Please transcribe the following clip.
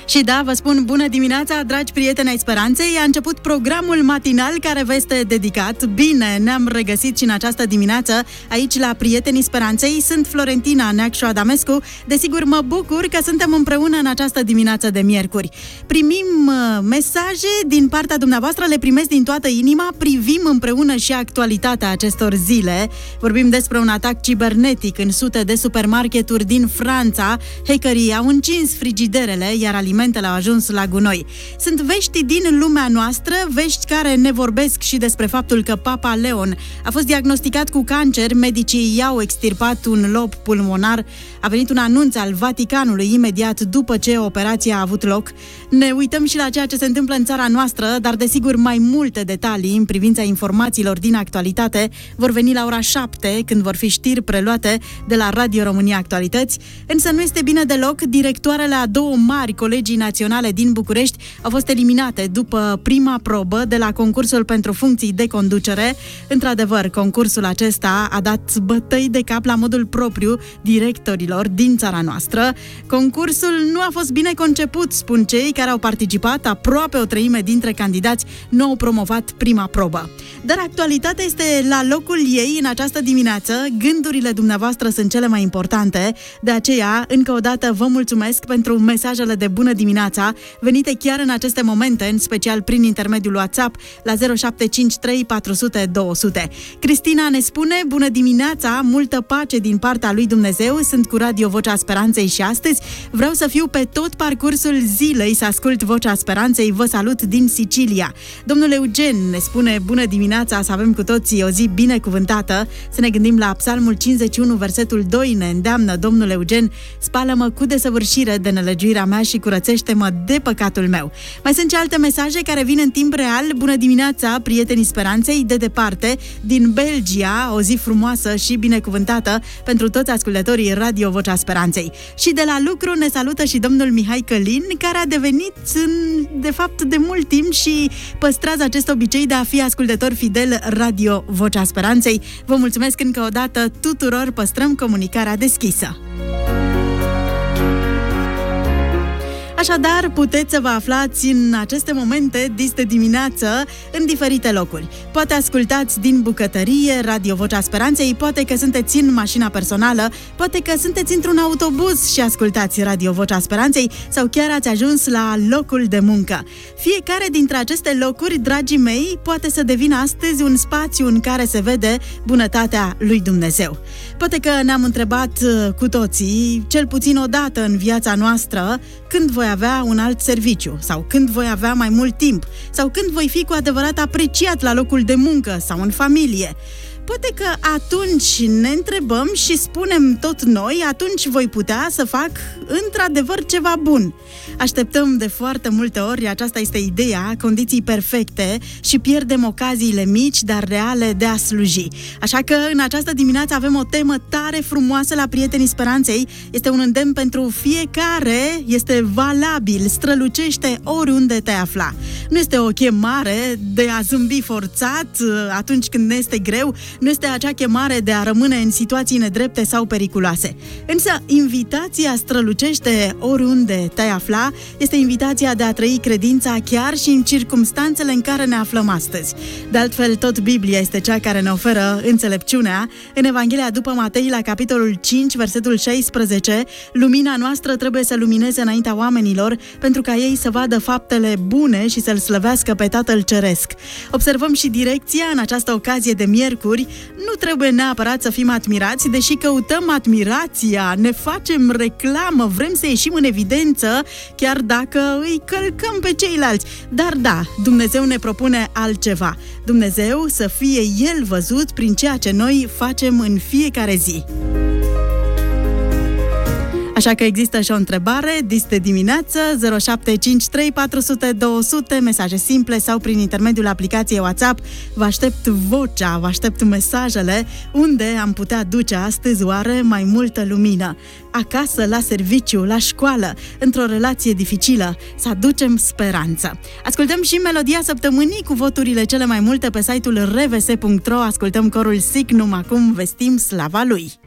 Și da, vă spun bună dimineața, dragi prieteni ai Speranței. A început programul matinal care vă este dedicat. Bine, ne-am regăsit și în această dimineață aici la Prietenii Speranței. Sunt Florentina Neacșu Adamescu. Desigur, mă bucur că suntem împreună în această dimineață de miercuri. Primim mesaje din partea dumneavoastră, le primesc din toată inima. Privim împreună și actualitatea acestor zile. Vorbim despre un atac cibernetic în sute de supermarketuri din Franța. Hackerii au încins frigiderele, iar alimentele au ajuns la gunoi. Sunt vești din lumea noastră, vești care ne vorbesc și despre faptul că Papa Leon a fost diagnosticat cu cancer, medicii i-au extirpat un lob pulmonar. A venit un anunț al Vaticanului imediat după ce operația a avut loc. Ne uităm și la ceea ce se întâmplă în țara noastră, dar desigur mai multe detalii în privința informațiilor din actualitate vor veni la ora 7, când vor fi știri preluate de la Radio România Actualități. Însă nu este bine deloc, directoarele a două mari colegii naționale din București au fost eliminate după prima probă de la concursul pentru funcții de conducere. Într-adevăr, concursul acesta a dat bătăi de cap la modul propriu directorilor din țara noastră. Concursul nu a fost bine conceput, spun cei care au participat. Aproape o treime dintre candidați nu au promovat prima probă. Dar actualitatea este la locul ei în această dimineață. Gândurile dumneavoastră sunt cele mai importante. De aceea, încă o dată vă mulțumesc pentru mesajele de bună dimineața venite chiar în aceste momente, în special prin intermediul WhatsApp la 0753 400 200. Cristina ne spune: bună dimineața, multă pace din partea lui Dumnezeu. Sunt cu Radio Vocea Speranței și astăzi vreau să fiu pe tot parcursul zilei să ascult Vocea Speranței. Vă salut din Sicilia. Domnul Eugen ne spune: bună dimineața, să avem cu toții o zi binecuvântată. Să ne gândim la Psalmul 51, versetul 2, ne îndeamnă Domnul Eugen: spală-mă cu desăvârșire de nelegiuirea mea și curățește-mă de păcatul meu. Mai sunt și alte mesaje care vin în timp real. Bună dimineața, Prietenii Speranței, de departe, din Belgia, o zi frumoasă și binecuvântată pentru toți ascultătorii Radio Vocea Speranței. Și de la lucru ne salută și domnul Mihai Călin, care a devenit de fapt de mult timp și păstrează acest obicei de a fi ascultător fidel Radio Vocea Speranței. Vă mulțumesc încă o dată tuturor, păstrăm comunicarea deschisă. Așadar, puteți să vă aflați în aceste momente de dimineață în diferite locuri. Poate ascultați din bucătărie Radio Vocea Speranței, poate că sunteți în mașina personală, poate că sunteți într-un autobuz și ascultați Radio Vocea Speranței sau chiar ați ajuns la locul de muncă. Fiecare dintre aceste locuri, dragii mei, poate să devină astăzi un spațiu în care se vede bunătatea lui Dumnezeu. Poate că ne-am întrebat cu toții, cel puțin o dată în viața noastră, când voi avea un alt serviciu, sau când voi avea mai mult timp, sau când voi fi cu adevărat apreciat la locul de muncă sau în familie. Poate că atunci ne întrebăm și spunem tot noi: atunci voi putea să fac într-adevăr ceva bun. Așteptăm de foarte multe ori, aceasta este ideea, condiții perfecte și pierdem ocaziile mici, dar reale de a sluji. Așa că în această dimineață avem o temă tare frumoasă la Prietenii Speranței. Este un îndemn pentru fiecare, este valabil, strălucește oriunde te afla. Nu este o chemare de a zâmbi forțat atunci când ne este greu, nu este acea chemare de a rămâne în situații nedrepte sau periculoase. Însă, invitația strălucește oriunde te afla, este invitația de a trăi credința chiar și în circumstanțele în care ne aflăm astăzi. De altfel, tot Biblia este cea care ne oferă înțelepciunea. În Evanghelia după Matei, la capitolul 5, versetul 16, lumina noastră trebuie să lumineze înaintea oamenilor, pentru ca ei să vadă faptele bune și să-L slăvească pe Tatăl Ceresc. Observăm și direcția în această ocazie de miercuri. Nu trebuie neapărat să fim admirați, deși căutăm admirația, ne facem reclamă, vrem să ieșim în evidență, chiar dacă îi călcăm pe ceilalți. Dar da, Dumnezeu ne propune altceva. Dumnezeu să fie El văzut prin ceea ce noi facem în fiecare zi. Așa că există și o întrebare de dimineață, 0753 400 200, mesaje simple sau prin intermediul aplicației WhatsApp. Vă aștept vocea, vă aștept mesajele. Unde am putea duce astăzi oare mai multă lumină? Acasă, la serviciu, la școală, într-o relație dificilă, să aducem speranță. Ascultăm și melodia săptămânii cu voturile cele mai multe pe site-ul rvs.ro. Ascultăm corul Signum, acum vestim slava lui.